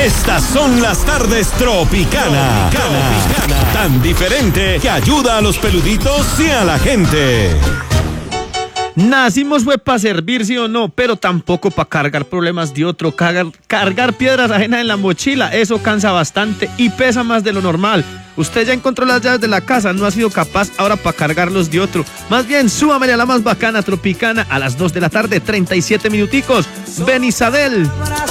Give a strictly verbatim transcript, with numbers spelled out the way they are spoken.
Estas son las tardes Tropicana. Tropicana. Tan diferente que ayuda a los peluditos y a la gente. Nacimos fue para servir, sí o no, pero tampoco para cargar problemas de otro. Cargar, cargar piedras ajenas en la mochila, eso cansa bastante y pesa más de lo normal. Usted ya encontró las llaves de la casa, no ha sido capaz ahora para cargarlos de otro. Más bien, súbamele a la más bacana Tropicana a las dos de la tarde, treinta y siete minuticos. Ben Isabel.